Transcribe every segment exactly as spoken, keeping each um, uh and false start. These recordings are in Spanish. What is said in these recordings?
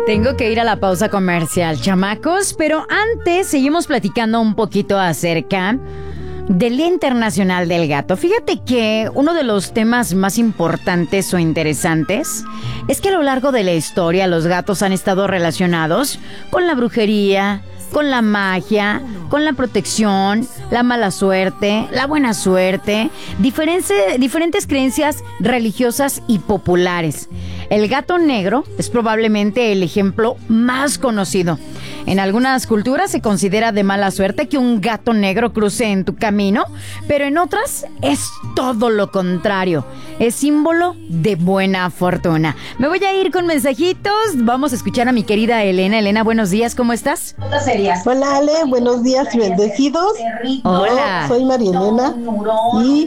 Tengo que ir a la pausa comercial, chamacos, pero antes seguimos platicando un poquito acerca del Día Internacional del Gato. Fíjate que uno de los temas más importantes o interesantes es que a lo largo de la historia los gatos han estado relacionados con la brujería, con la magia, con la protección, la mala suerte, la buena suerte, diferentes, diferentes creencias religiosas y populares. El gato negro es probablemente el ejemplo más conocido. En algunas culturas se considera de mala suerte que un gato negro cruce en tu camino, pero en otras es todo lo contrario. Es símbolo de buena fortuna. Me voy a ir con mensajitos. Vamos a escuchar a mi querida Elena. Elena, buenos días, ¿cómo estás? Hola, Ale, buenos días y bendecidos. Hola. Yo soy María Elena y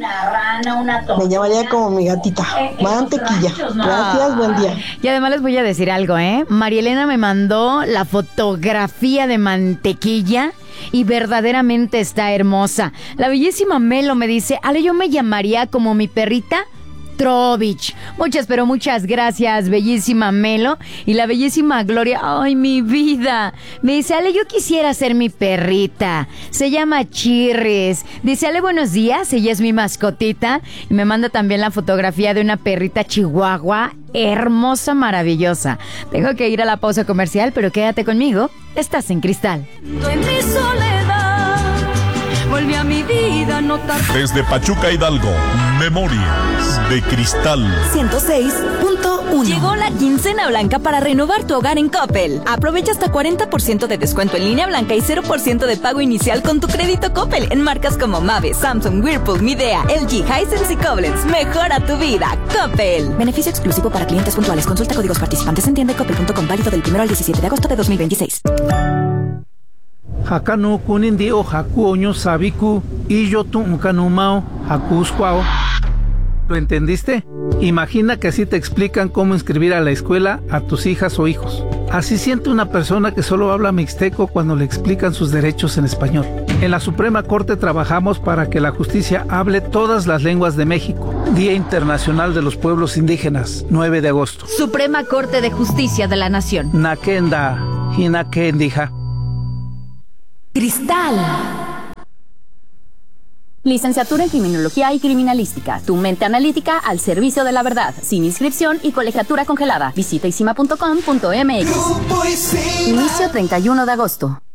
me llamaría como mi gatita, Mantequilla. Gracias, buen día. Y además les voy a decir algo, ¿eh? María Elena me mandó la fotografía de Mantequilla y verdaderamente está hermosa. La bellísima Melo me dice, Ale, yo me llamaría como mi perrita Trovich. Muchas, pero muchas gracias, bellísima Melo. Y la bellísima Gloria, ay, mi vida, me dice, Ale, yo quisiera ser mi perrita. Se llama Chirris. Dice, Ale, buenos días, ella es mi mascotita. Y me manda también la fotografía de una perrita chihuahua, hermosa, maravillosa. Tengo que ir a la pausa comercial, pero quédate conmigo. Estás en Cristal. En mi soledad volví a mi vida a notar. Desde Pachuca, Hidalgo, Memorias de Cristal ciento seis punto uno. Llegó la quincena blanca para renovar tu hogar en Coppel. Aprovecha hasta cuarenta por ciento de descuento en línea blanca y cero por ciento de pago inicial con tu crédito Coppel en marcas como Mave, Samsung, Whirlpool, Midea, L G, Hisense y Koblenz. Mejora tu vida, Coppel. Beneficio exclusivo para clientes puntuales. Consulta códigos participantes en tienda coppel punto com, válido del primero al diecisiete de agosto de dos mil veintiséis. Hakanu kunindi o haku oño sabiku y yo tu mao haku squao. ¿Lo entendiste? Imagina que así te explican cómo inscribir a la escuela a tus hijas o hijos. Así siente una persona que solo habla mixteco cuando le explican sus derechos en español. En la Suprema Corte trabajamos para que la justicia hable todas las lenguas de México. Día Internacional de los Pueblos Indígenas, nueve de agosto. Suprema Corte de Justicia de la Nación. Nakenda, hinakendija. Cristal. Licenciatura en Criminología y Criminalística. Tu mente analítica al servicio de la verdad. Sin inscripción y colegiatura congelada. Visita isima punto com punto m x. Inicio treinta y uno de agosto.